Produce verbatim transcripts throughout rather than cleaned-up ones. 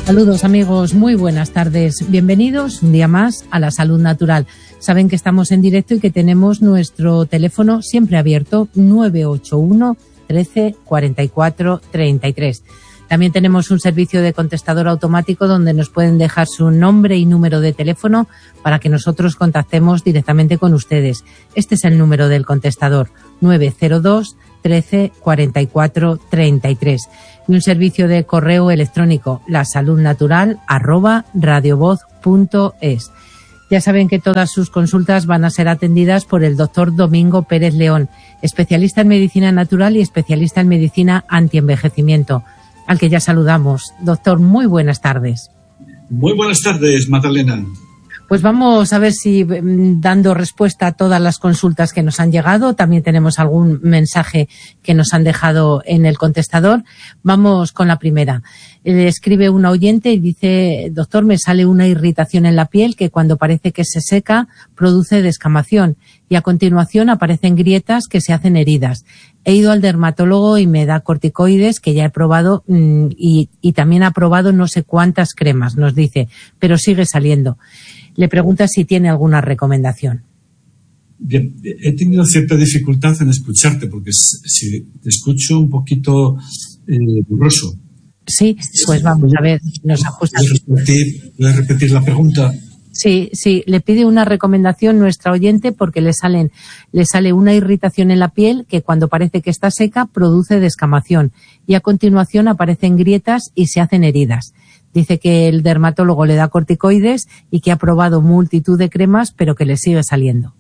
Saludos amigos, muy buenas tardes. Bienvenidos un día más a La Salud Natural. Saben que estamos en directo y que tenemos nuestro teléfono siempre abierto, nueve ocho uno, trece, cuarenta y cuatro, treinta y tres. También tenemos un servicio de contestador automático donde nos pueden dejar su nombre y número de teléfono para que nosotros contactemos directamente con ustedes. Este es el número del contestador, nueve cero dos, trece, cuarenta y cuatro, treinta y tres. Y un servicio de correo electrónico, lasaludnatural arroba radiovoz punto es. Ya saben que todas sus consultas van a ser atendidas por el doctor Domingo Pérez León, especialista en medicina natural y especialista en medicina antienvejecimiento, al que ya saludamos. Doctor, muy buenas tardes. Muy buenas tardes, Magdalena. Pues vamos a ver si dando respuesta a todas las consultas que nos han llegado, también tenemos algún mensaje que nos han dejado en el contestador. Vamos con la primera. Le escribe una oyente y dice: doctor, me sale una irritación en la piel que cuando parece que se seca produce descamación y a continuación aparecen grietas que se hacen heridas. He ido al dermatólogo y me da corticoides que ya he probado mmm, y, y también ha probado no sé cuántas cremas, nos dice, pero sigue saliendo. Le pregunta si tiene alguna recomendación. Bien, he tenido cierta dificultad en escucharte porque si te escucho un poquito eh, borroso. Sí, pues vamos a ver, nos ajusta. ¿Puedes repetir, ¿Puedes repetir la pregunta? Sí, sí, le pide una recomendación nuestra oyente porque le salen, le sale una irritación en la piel que cuando parece que está seca produce descamación y a continuación aparecen grietas y se hacen heridas. Dice que el dermatólogo le da corticoides y que ha probado multitud de cremas pero que le sigue saliendo.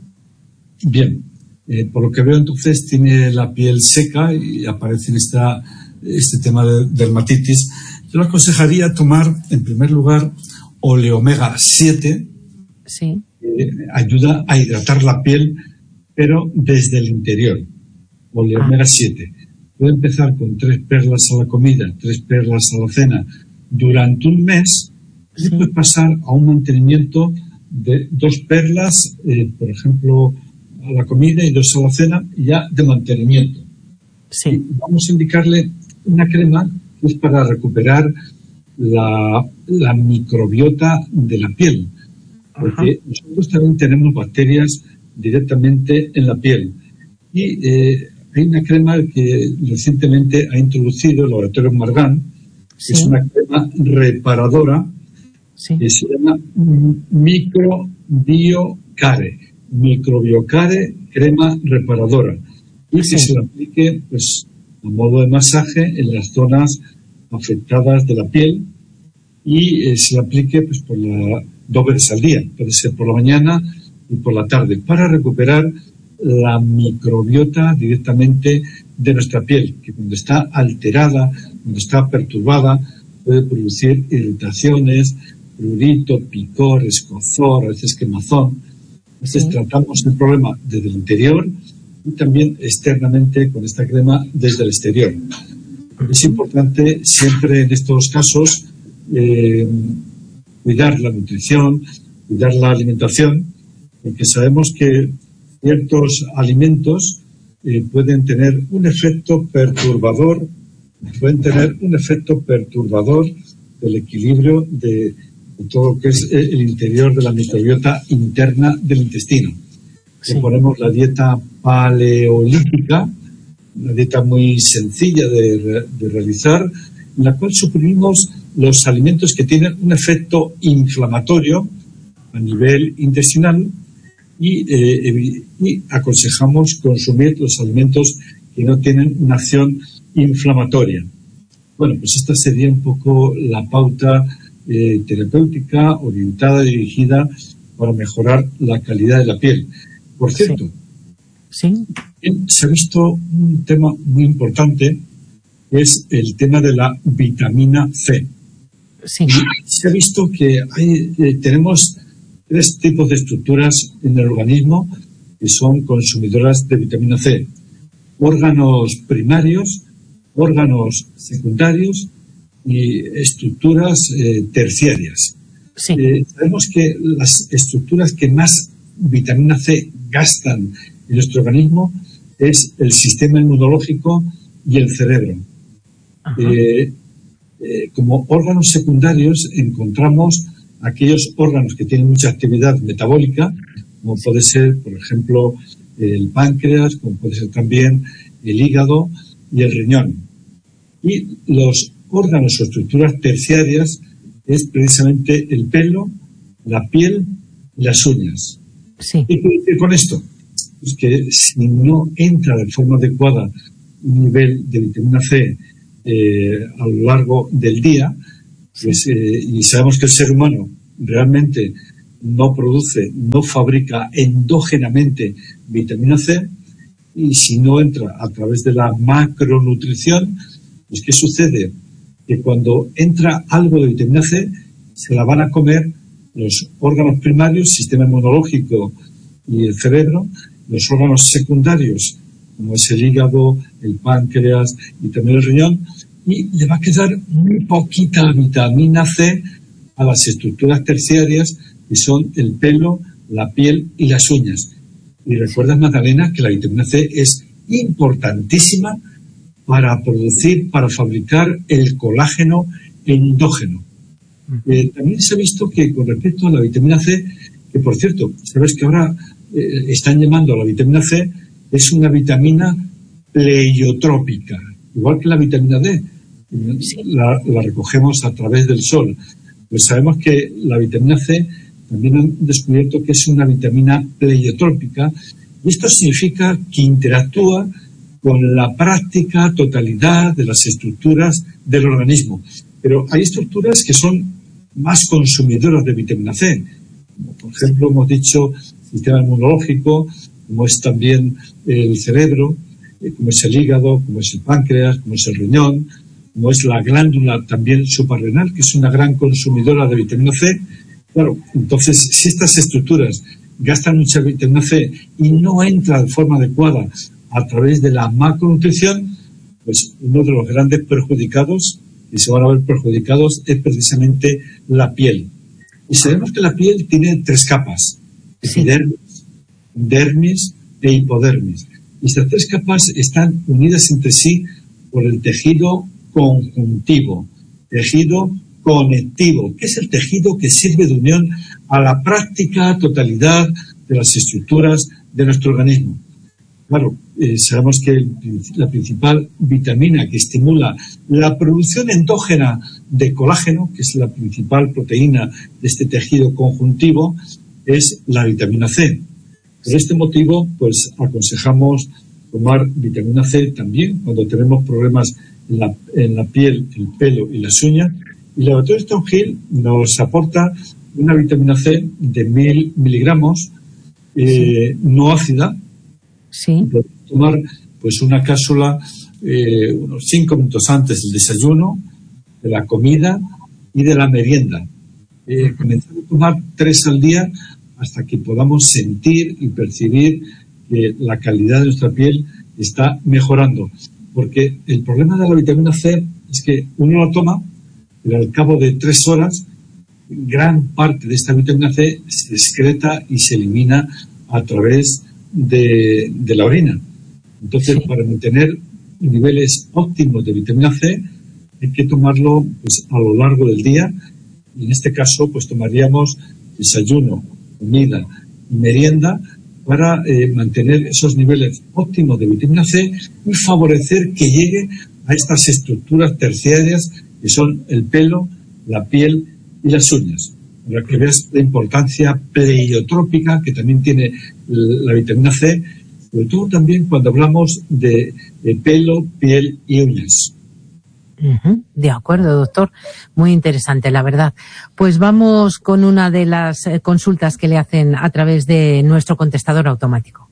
Bien, eh, por lo que veo entonces tiene la piel seca y aparece esta, este tema de dermatitis. Yo le aconsejaría tomar en primer lugar oleomega siete, sí. eh, ayuda a hidratar la piel, pero desde el interior. Oleomega ah. siete. Puede empezar con tres perlas a la comida, tres perlas a la cena, durante un mes, sí. Y puede pasar a un mantenimiento de dos perlas, eh, por ejemplo, a la comida y dos a la cena, ya de mantenimiento. Sí. Y vamos a indicarle una crema que es para recuperar La, la microbiota de la piel, porque Ajá. nosotros también tenemos bacterias directamente en la piel y eh, hay una crema que recientemente ha introducido el laboratorio Margan, sí. que es una crema reparadora, sí. que se llama Microbiocare, Microbiocare crema reparadora, y sí. que se le aplique pues a modo de masaje en las zonas afectadas de la piel y eh, se le aplique pues por la dos veces al día, puede ser por la mañana y por la tarde, para recuperar la microbiota directamente de nuestra piel, que cuando está alterada, cuando está perturbada, puede producir irritaciones, prurito, picor, escozor, a veces quemazón. Entonces sí. tratamos el problema desde el interior y también externamente con esta crema desde el exterior. Es importante siempre en estos casos eh, cuidar la nutrición, cuidar la alimentación, porque sabemos que ciertos alimentos eh, pueden tener un efecto perturbador, pueden tener un efecto perturbador del equilibrio de, de todo lo que es el interior de la microbiota interna del intestino. Sí. Si ponemos la dieta paleolítica, una dieta muy sencilla de, de realizar, en la cual suprimimos los alimentos que tienen un efecto inflamatorio a nivel intestinal y, eh, y aconsejamos consumir los alimentos que no tienen una acción inflamatoria. Bueno, pues esta sería un poco la pauta eh, terapéutica orientada, dirigida para mejorar la calidad de la piel. Por cierto, sí. ¿Sí? se ha visto un tema muy importante, que es el tema de la vitamina C. Sí. Se ha visto que hay, eh, tenemos tres tipos de estructuras en el organismo que son consumidoras de vitamina C. Órganos primarios, órganos secundarios y estructuras eh, terciarias. Sí. Eh, sabemos que las estructuras que más vitamina C gastan en nuestro organismo es el sistema inmunológico y el cerebro. Eh, eh, como órganos secundarios encontramos aquellos órganos que tienen mucha actividad metabólica, como puede ser, por ejemplo, el páncreas, como puede ser también el hígado y el riñón. Y los órganos o estructuras terciarias es precisamente el pelo, la piel y las uñas. Sí. ¿Qué quiere decir con esto? Pues que si no entra de forma adecuada un nivel de vitamina C eh, a lo largo del día, pues, eh, y sabemos que el ser humano realmente no produce, no fabrica endógenamente vitamina C, y si no entra a través de la macronutrición, pues ¿qué sucede? Que cuando entra algo de vitamina C, se la van a comer los órganos primarios, sistema inmunológico y el cerebro, los órganos secundarios, como es el hígado, el páncreas y también el riñón, y le va a quedar muy poquita vitamina C a las estructuras terciarias, que son el pelo, la piel y las uñas. Y recuerda, Magdalena, que la vitamina C es importantísima para producir, para fabricar el colágeno endógeno. Eh, también se ha visto que con respecto a la vitamina C, que por cierto, sabes que ahora eh, están llamando a la vitamina C, es una vitamina pleiotrópica, igual que la vitamina D, sí. la, la recogemos a través del sol. Pues sabemos que la vitamina C también han descubierto que es una vitamina pleiotrópica, y esto significa que interactúa con la práctica totalidad de las estructuras del organismo. Pero hay estructuras que son más consumidoras de vitamina C, como por ejemplo hemos dicho el sistema inmunológico, como es también el cerebro, como es el hígado, como es el páncreas, como es el riñón, como es la glándula también suprarrenal, que es una gran consumidora de vitamina C. Claro, entonces, si estas estructuras gastan mucha vitamina C y no entra de forma adecuada a través de la macronutrición, pues uno de los grandes perjudicados, y se van a ver perjudicados, es precisamente la piel. Y sabemos que la piel tiene tres capas: epidermis, dermis e hipodermis. Y estas tres capas están unidas entre sí por el tejido conjuntivo, tejido conectivo, que es el tejido que sirve de unión a la práctica totalidad de las estructuras de nuestro organismo. Claro, eh, sabemos que el, la principal vitamina que estimula la producción endógena de colágeno, que es la principal proteína de este tejido conjuntivo, es la vitamina C. Por este motivo, pues aconsejamos tomar vitamina C también cuando tenemos problemas en la, en la piel, el pelo y las uñas. Y el laboratorio Stone Hill nos aporta una vitamina C de mil miligramos, eh, sí. no ácida. Sí. Tomar pues una cápsula eh, unos cinco minutos antes del desayuno, de la comida y de la merienda. Eh, comenzar a tomar tres al día hasta que podamos sentir y percibir que la calidad de nuestra piel está mejorando. Porque el problema de la vitamina C es que uno la toma, pero al cabo de tres horas, gran parte de esta vitamina C se excreta y se elimina a través de, de la orina. Entonces, sí. para mantener niveles óptimos de vitamina C, hay que tomarlo pues, a lo largo del día. Y en este caso, pues tomaríamos desayuno, comida y merienda para eh, mantener esos niveles óptimos de vitamina C y favorecer que llegue a estas estructuras terciarias que son el pelo, la piel y las uñas. Para que veas la importancia pleiotrópica que también tiene la vitamina C, sobre todo también cuando hablamos de, de pelo, piel y uñas. Uh-huh. De acuerdo, doctor. Muy interesante, la verdad. Pues vamos con una de las eh, consultas que le hacen a través de nuestro contestador automático.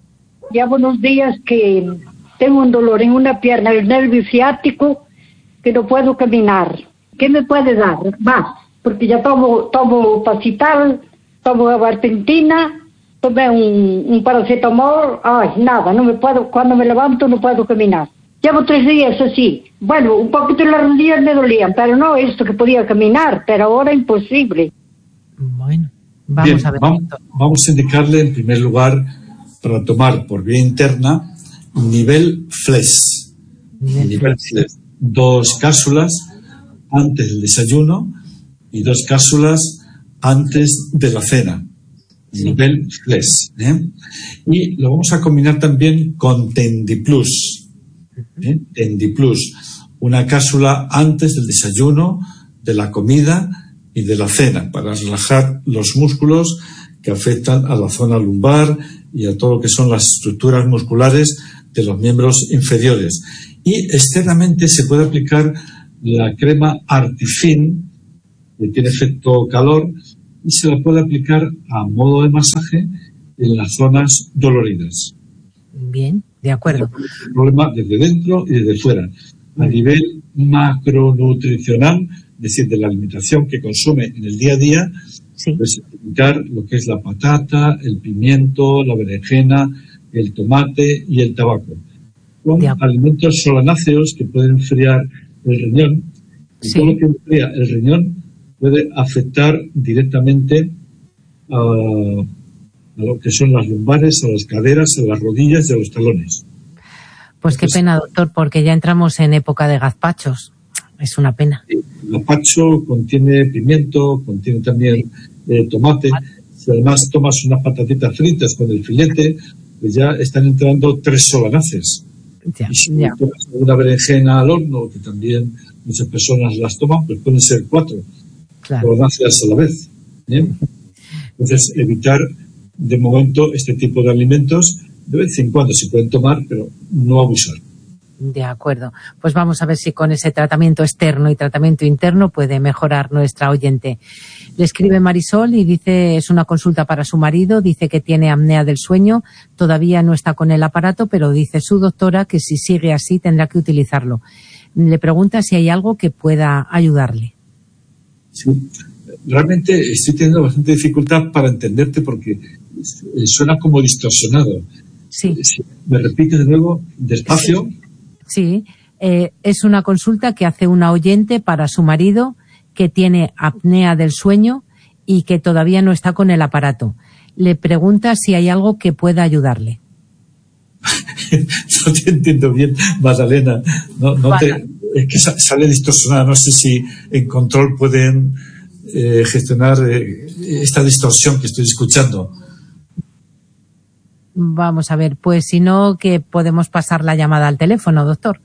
Ya buenos días, que tengo un dolor en una pierna, el nervio ciático, que no puedo caminar. ¿Qué me puede dar? Más, porque ya tomo, tomo Pacital, tomo gabapentina, tomé un, un paracetamol, ay, nada, no me puedo, cuando me levanto no puedo caminar. Llevo tres días así. Bueno, un poquito las rodillas me dolían, pero no esto que podía caminar, pero ahora imposible. Bueno, vamos Bien, a ver. Vamos, vamos a indicarle en primer lugar para tomar por vía interna nivel F L E S. Nivel, nivel F L E S. Dos cápsulas antes del desayuno y dos cápsulas antes de la cena, sí. Nivel Flex. ¿eh? Y lo vamos a combinar también con Tendiplus. ¿eh? Tendiplus, una cápsula antes del desayuno, de la comida y de la cena, para relajar los músculos que afectan a la zona lumbar y a todo lo que son las estructuras musculares de los miembros inferiores. Y externamente se puede aplicar la crema Artifin, que tiene efecto calor, y se la puede aplicar a modo de masaje en las zonas doloridas. Bien, de acuerdo. El problema desde dentro y desde fuera. A nivel macronutricional, es decir, de la alimentación que consume en el día a día, sí. Pues evitar lo que es la patata, el pimiento, la berenjena, el tomate y el tabaco. Son alimentos solanáceos que pueden enfriar el riñón. Y sí. Todo lo que enfría el riñón puede afectar directamente a, a lo que son las lumbares, a las caderas, a las rodillas y a los talones. Pues qué pena, doctor, porque ya entramos en época de gazpachos. Es una pena. El gazpacho contiene pimiento, contiene también eh, tomate. Si además tomas unas patatitas fritas con el filete, pues ya están entrando tres solanáceos. Ya, y si ya. tomas una berenjena al horno, que también muchas personas las toman, pues pueden ser cuatro claro. solanáceas a la vez. ¿Bien? Entonces, evitar de momento este tipo de alimentos. De vez en cuando se pueden tomar, pero no abusar. De acuerdo. Pues vamos a ver si con ese tratamiento externo y tratamiento interno puede mejorar nuestra oyente. Le escribe Marisol y dice, es una consulta para su marido, dice que tiene apnea del sueño, todavía no está con el aparato, pero dice su doctora que si sigue así tendrá que utilizarlo. Le pregunta si hay algo que pueda ayudarle. Sí, realmente estoy teniendo bastante dificultad para entenderte porque suena como distorsionado. Sí. ¿Me repites de nuevo, despacio? Sí, sí. Eh, es una consulta que hace una oyente para su marido que tiene apnea del sueño y que todavía no está con el aparato. Le pregunta si hay algo que pueda ayudarle. No te entiendo bien, Magdalena. No, no te, es que sale distorsionada. No sé si en control pueden eh, gestionar eh, esta distorsión que estoy escuchando. Vamos a ver, pues si no, que podemos pasar la llamada al teléfono, doctor.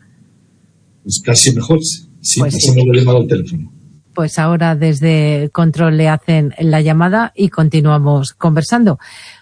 Pues casi mejor, sí, pues pasamos sí. la llamada al teléfono. Pues ahora desde control le hacen la llamada y continuamos conversando.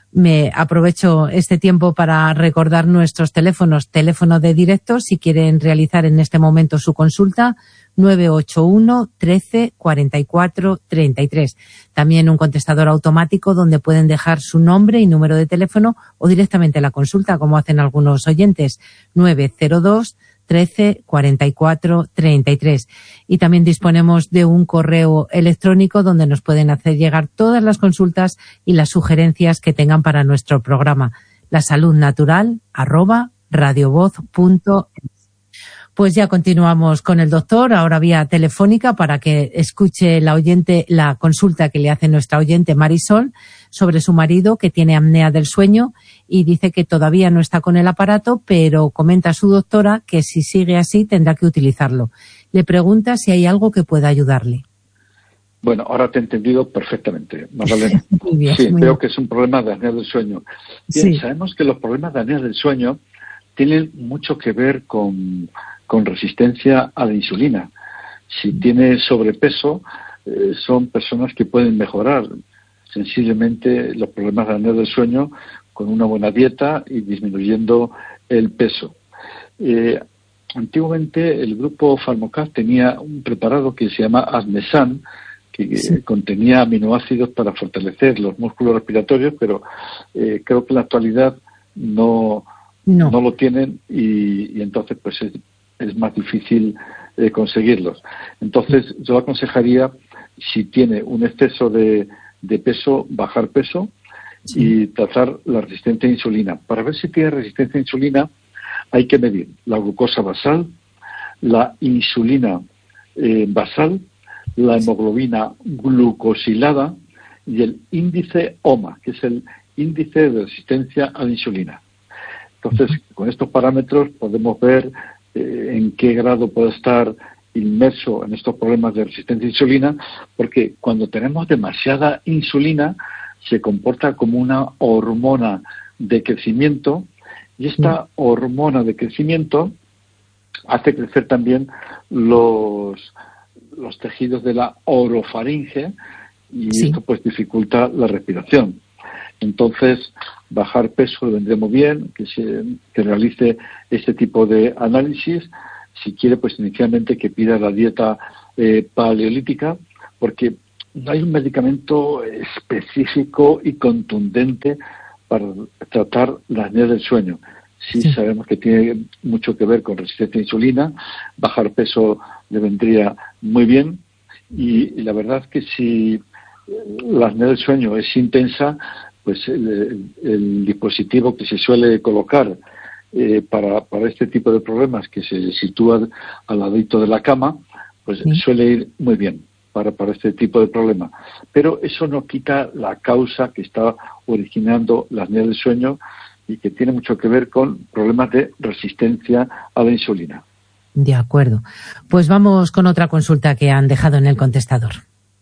Me aprovecho este tiempo para recordar nuestros teléfonos, teléfono de directo, si quieren realizar en este momento su consulta, nueve ocho uno, trece, cuarenta y cuatro, treinta y tres. También un contestador automático donde pueden dejar su nombre y número de teléfono o directamente la consulta, como hacen algunos oyentes, nueve cero dos, trece, cuarenta y cuatro, treinta y tres. Y también disponemos de un correo electrónico donde nos pueden hacer llegar todas las consultas y las sugerencias que tengan para nuestro programa, lasaludnatural arroba radiovoz punto es. Pues ya continuamos con el doctor, ahora vía telefónica, para que escuche la oyente la consulta que le hace nuestra oyente Marisol sobre su marido que tiene apnea del sueño y dice que todavía no está con el aparato, pero comenta a su doctora que si sigue así tendrá que utilizarlo. Le pregunta si hay algo que pueda ayudarle. Bueno, ahora te he entendido perfectamente, Magdalena. Muy bien, sí, muy veo bien. que es un problema de apnea del sueño. Bien, Sí. Sabemos que los problemas de apnea del sueño tienen mucho que ver con, con resistencia a la insulina. Si tiene sobrepeso, eh, son personas que pueden mejorar sensiblemente los problemas de apnea del sueño con una buena dieta y disminuyendo el peso. Eh, antiguamente el grupo Farmocap tenía un preparado que se llama Asmesan, que sí. contenía aminoácidos para fortalecer los músculos respiratorios, pero eh, creo que en la actualidad no, no. no lo tienen y, y entonces pues es, es más difícil eh, conseguirlos. Entonces yo aconsejaría, si tiene un exceso de, de peso, bajar peso sí. y tratar la resistencia a insulina. Para ver si tiene resistencia a insulina hay que medir la glucosa basal, la insulina eh, basal, la hemoglobina glucosilada y el índice O M A, que es el índice de resistencia a la insulina. Entonces, con estos parámetros podemos ver eh, en qué grado puede estar inmerso en estos problemas de resistencia a insulina, porque cuando tenemos demasiada insulina se comporta como una hormona de crecimiento, y esta hormona de crecimiento hace crecer también los, los tejidos de la orofaringe, y sí. esto pues dificulta la respiración. Entonces, bajar peso le vendría muy bien, que se que realice este tipo de análisis. Si quiere, pues inicialmente que pida la dieta eh, paleolítica, porque no hay un medicamento específico y contundente para tratar la apnea del sueño. Sí, sí sabemos que tiene mucho que ver con resistencia a insulina, bajar peso le vendría muy bien, y, y la verdad es que si la apnea del sueño es intensa, pues el, el dispositivo que se suele colocar eh, para, para este tipo de problemas, que se sitúa al ladito de la cama, pues sí. suele ir muy bien para, para este tipo de problema. Pero eso no quita la causa que está originando la apnea del sueño, y que tiene mucho que ver con problemas de resistencia a la insulina. De acuerdo. Pues vamos con otra consulta que han dejado en el contestador.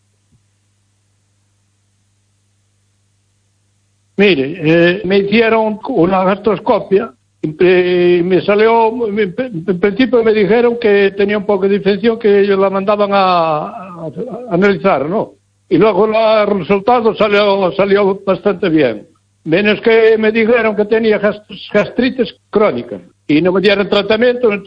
Mire, eh, me hicieron una gastroscopia y me salió, en principio me dijeron que tenía un poco de infección, que ellos la mandaban a, a, a analizar, ¿no? Y luego el resultado salió, salió bastante bien. Menos que me dijeron que tenía gastritis crónica y no me dieron tratamiento.